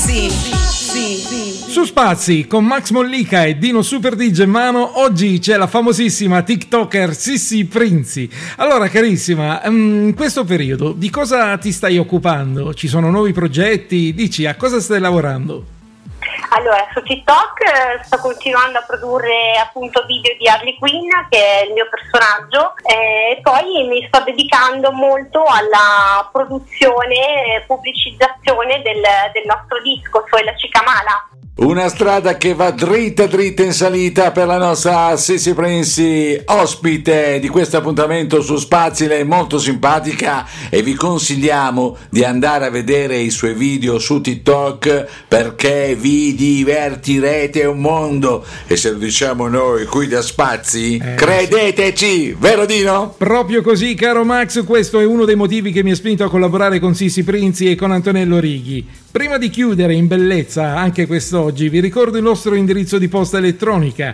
Su Spazi con Max Mollica e Dino Super DJ in mano, oggi c'è la famosissima TikToker Sissi Prinzi. Allora carissima, in questo periodo di cosa ti stai occupando? Ci sono nuovi progetti? Dici, a cosa stai lavorando? Allora, su TikTok sto continuando a produrre appunto video di Harley Quinn, che è il mio personaggio, e poi mi sto dedicando molto alla produzione e pubblicizzazione del nostro disco, Soy la Chica Mala. Una strada che va dritta in salita per la nostra Sissi Prinzi, ospite di questo appuntamento su Spazi. Lei è molto simpatica e vi consigliamo di andare a vedere i suoi video su TikTok perché vi divertirete un mondo, e se lo diciamo noi qui da Spazi, credeteci, vero Dino? Proprio così, caro Max, questo è uno dei motivi che mi ha spinto a collaborare con Sissi Prinzi e con Antonello Righi. Prima di chiudere in bellezza anche quest'oggi, vi ricordo il nostro indirizzo di posta elettronica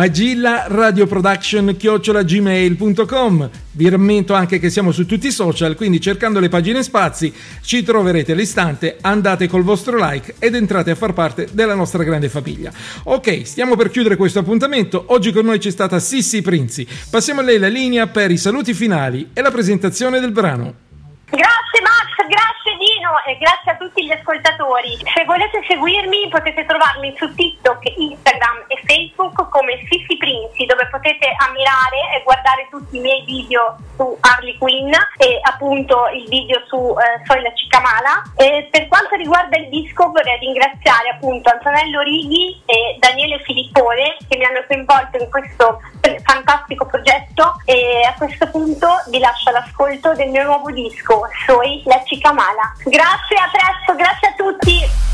magillaradioproduction@gmail.com. Vi rammento anche che siamo su tutti i social, quindi cercando le pagine Spazi ci troverete all'istante, andate col vostro like ed entrate a far parte della nostra grande famiglia. Ok, stiamo per chiudere questo appuntamento. Oggi con noi c'è stata Sissi Prinzi. Passiamo a lei la linea per i saluti finali e la presentazione del brano. Grazie Max, grazie Dino e grazie a tutti gli ascoltatori. Se volete seguirmi potete trovarmi su TikTok, Instagram e Facebook come Sissi Prinzi, dove potete ammirare e guardare tutti i miei video su Harley Quinn e appunto il video su Soy la Chica Mala. E per quanto riguarda il disco vorrei ringraziare appunto Antonello Righi e Daniele Filippone che mi hanno coinvolto in questo fantastico progetto, e a questo punto vi lascio l'ascolto del mio nuovo disco Soy la Chica Mala. Grazie, a presto, grazie a tutti.